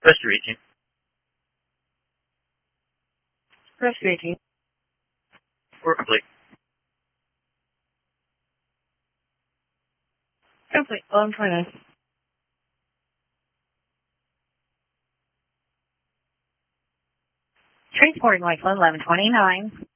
Press your 18. Press 18. We're complete. Complete. 1129. Transporting Lakeland 1129.